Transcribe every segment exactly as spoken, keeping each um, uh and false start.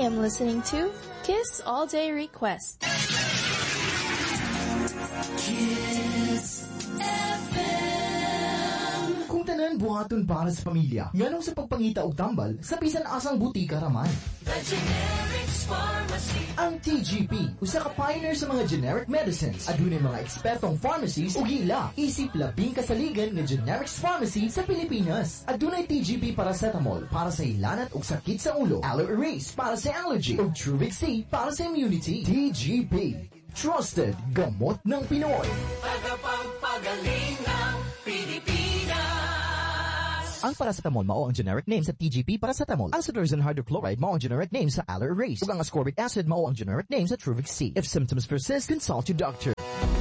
am listening to Kiss All Day Request. Kiss F M. Kung tanan buhaton para sa pamilya, nganong sa pagpangita og tambal sa bisan asang butika raman. The Generics Pharmacy. Ang T G P, usa ka pioneer sa mga generic medicines. Adunay mga ekspertong pharmacies ug ila isip labing kasaligan nga generics pharmacy sa Pilipinas. Adunay T G P paracetamol para sa ilanat ug sakit sa ulo, Aloe Erase para sa allergy ug Truvix C para sa immunity. T G P, trusted gamot ng Pinoy. Tagapagpagaling ng Pilipinas. Ang paracetamol mao ang generic name sa T G P paracetamol. Ang cetirizine hydrochloride mao ang generic name sa Aloe Erase. Ug ang ascorbic acid mao ang generic name sa Truvix C. If symptoms persist, consult your doctor.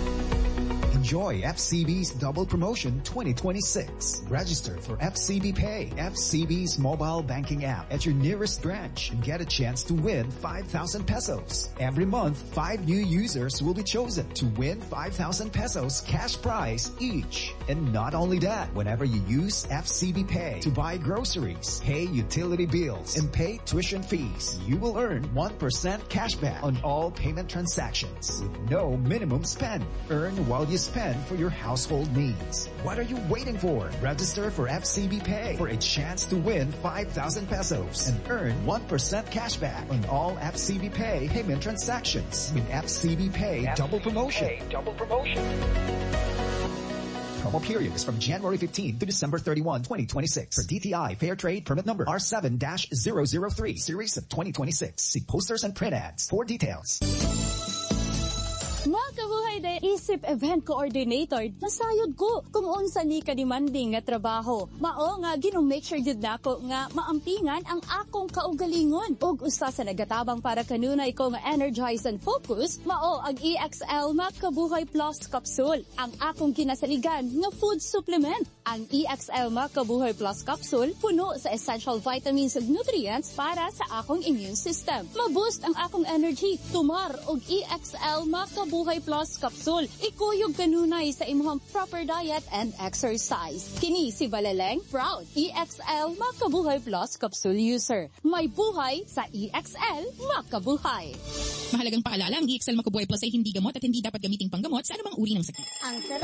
Enjoy F C B's Double Promotion twenty twenty-six. Register for F C B Pay, F C B's mobile banking app at your nearest branch and get a chance to win five thousand pesos. Every month, five new users will be chosen to win five thousand pesos cash prize each. And not only that, whenever you use F C B Pay to buy groceries, pay utility bills, and pay tuition fees, you will earn one percent cashback on all payment transactions with no minimum spend. Earn while you spend for your household needs. What are you waiting for? Register for F C B Pay for a chance to win five thousand pesos and earn one percent cashback on all F C B Pay payment transactions with F C B Pay Double Promotion. Double Promotion. Promo period is from January fifteenth to December thirty-first, twenty twenty-six. For D T I Fair Trade Permit Number R seven dash zero zero three Series of twenty twenty-six. See posters and print ads for details. Mga kabuhay day, isip event coordinator, nasayod ko kung unsa ni ka-demanding nga trabaho. Mao nga ginong make sure jud nako nga maampingan ang akong kaugalingon. Ug usa sa nagatabang para kanunay ko nga energize and focus, mao ang E X L Makabuhay Plus Capsule, ang akong kinasaligan nga food supplement. Ang E X L Makabuhay Plus Capsule puno sa essential vitamins ug nutrients para sa akong immune system. Ma-boost ang akong energy, tumar og E X L Makabuhay Buhay Plus Capsule. Ikuyog kanunay sa imong proper diet and exercise. Kini si Balaleng, proud E X L Makabuhay Plus Capsule user. May buhay sa E X L Makabuhay. Mahalagang paalala, ang E X L Makabuhay Plus ay hindi gamot at hindi dapat gamiting panggamot sa anumang uri ng sakit. Ang